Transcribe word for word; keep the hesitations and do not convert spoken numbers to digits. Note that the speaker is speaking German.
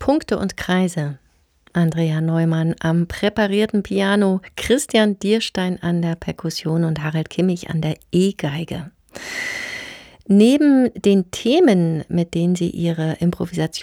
Punkte und Kreise. Andrea Neumann am präparierten Piano, Christian Dierstein an der Perkussion und Harald Kimmich an der E-Geige. Neben den Themen, mit denen sie ihre Improvisation